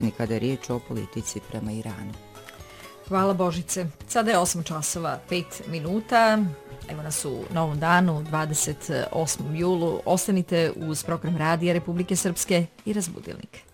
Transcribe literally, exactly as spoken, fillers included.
kada je riječ o politici prema Iranu. Hvala Božice. Sada je osam časova pet minuta. Evo nas u novom danu, dvadeset osmom julu. Ostanite uz program Radija Republike Srpske i Razbudilnik.